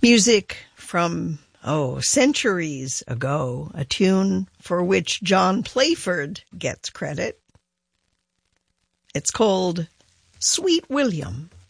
Music from, centuries ago, a tune for which John Playford gets credit. It's called Sweet William.